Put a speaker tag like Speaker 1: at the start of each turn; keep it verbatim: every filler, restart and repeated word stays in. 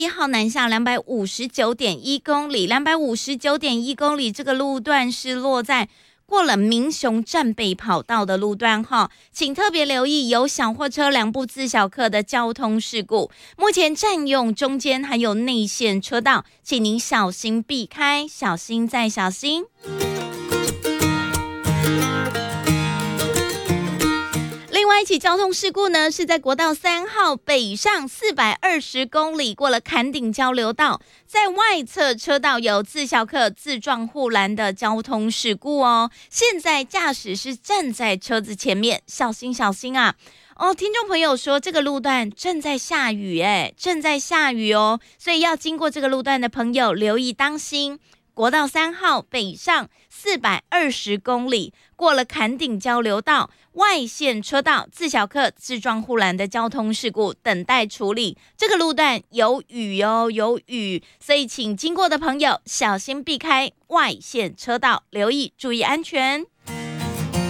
Speaker 1: 一号南下两百五十九点一公里，两百五十九点一公里这个路段是落在过了民雄站北跑道的路段哈，请特别留意有小货车两部自小客的交通事故，目前占用中间还有内线车道，请您小心避开，小心再小心。另外一起交通事故呢，是在国道三号北上四百二十公里，过了坎顶交流道，在外侧车道有自小客自撞护栏的交通事故哦。现在驾驶是站在车子前面，小心小心啊！哦，听众朋友说这个路段正在下雨，哎，正在下雨哦，所以要经过这个路段的朋友留意当心。国道三号北上四百二十公里，过了坎顶交流道，外线车道自小客自撞护栏的交通事故等待处理。这个路段有雨哦，有雨，所以请经过的朋友小心避开外线车道，留意注意安全。